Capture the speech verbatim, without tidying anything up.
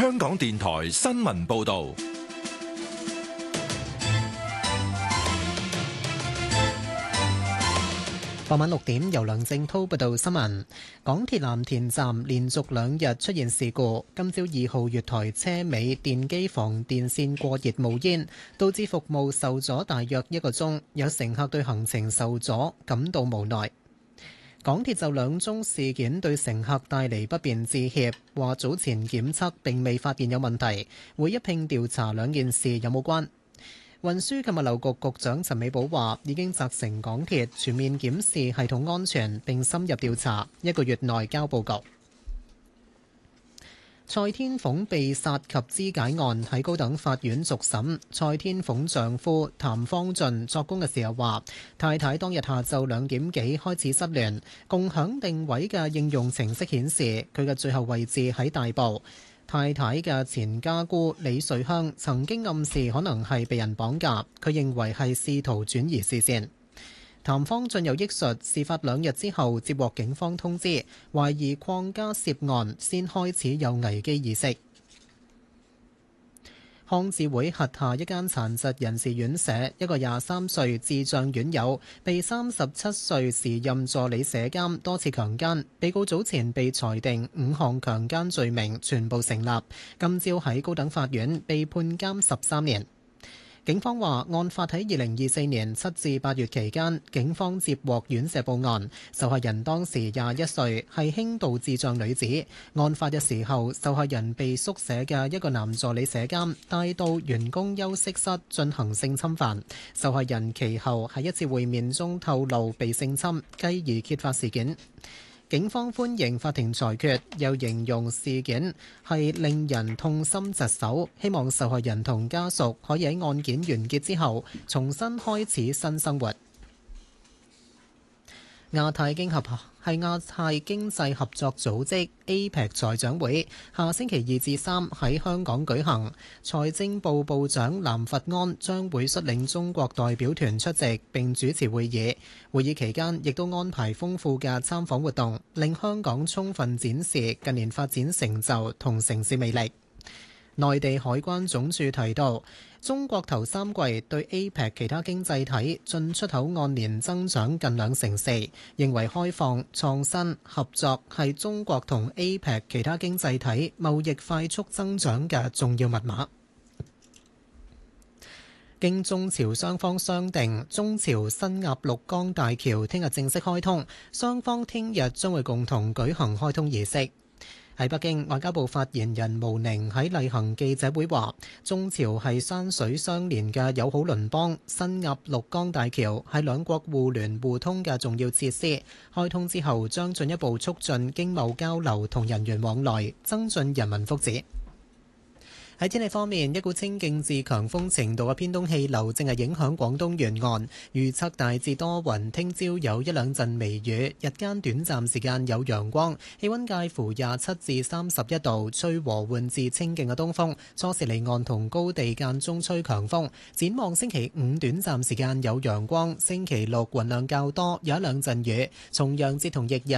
香港電台新聞報道。 傍晚六點，由梁正滔報道新聞。港鐵藍田站連續兩日出現事故，今朝二號月台車尾電機房電線過熱冒煙，導致服務受阻大約一個鐘，有乘客對行程受阻感到無奈。港鐵就兩宗事件對乘客帶嚟不便致歉，話早前檢測並未發現有問題，會一併調查兩件事有冇關。運輸及物流局局長陳美寶話，已經責成港鐵全面檢視系統安全並深入調查，一個月內交報告。蔡天鳳被殺及肢解案喺高等法院續審，蔡天鳳丈夫譚方俊作供嘅時候話，太太當日下晝兩點幾開始失聯，共享定位嘅應用程式顯示佢嘅最後位置喺大埔。太太嘅前家姑李瑞香曾經暗示可能係被人綁架，佢認為係試圖轉移視線。譚方俊又憶述，事發兩日之後接獲警方通知，懷疑鄺家涉案，先開始有危機意識。康智會轄下一間殘疾人士院舍，一個廿三歲智障院友被三十七歲時任助理舍監多次強姦，被告早前被裁定五項強姦罪名全部成立，今朝喺高等法院被判監十三年。警方話，案發喺二零二四年七至八月期間，警方接獲院舍報案，受害人當時廿一歲，係輕度智障女子。案發嘅時候，受害人被宿舍嘅一個男助理舍監帶到員工休息室進行性侵犯。受害人其後喺一次會面中透露被性侵，繼而揭發事件。警方歡迎法庭裁決，又形容事件係令人痛心疾首，希望受害人同家屬可以喺案件完結之後重新開始新生活。亞太經合係亞太經濟合作組織 A P E C 財長會下星期二至三喺香港舉行，財政部部長藍佛安將會率領中國代表團出席並主持會議。會議期間亦都安排豐富嘅參訪活動，令香港充分展示近年發展成就同城市魅力。內地海關總署提到，中國頭三季對 A P E C 其他經濟體進出口按年增長近兩成四，認為開放、創新、合作係中國同 A P E C 其他經濟體貿易快速增長嘅重要密碼。經中朝雙方商定，中朝新鴨綠江大橋聽日正式開通，雙方聽日將會共同舉行開通儀式。喺北京，外交部發言人毛寧喺例行記者會話，中朝係山水相連嘅友好鄰邦，新鴨綠江大橋係兩國互聯互通嘅重要設施，開通之後將進一步促進經貿交流同人員往來，增進人民福祉。喺天氣方面，一股清勁至強風程度嘅偏東氣流正係影響廣東沿岸，預測大致多雲，聽朝有一兩陣微雨，日間短暫時間有陽光，氣溫介乎廿七至三十一度，吹和緩至清勁嘅東風，初時離岸同高地間中吹強風。展望星期五短暫時間有陽光，星期六雲量較多，有一兩陣雨。重陽節同翌日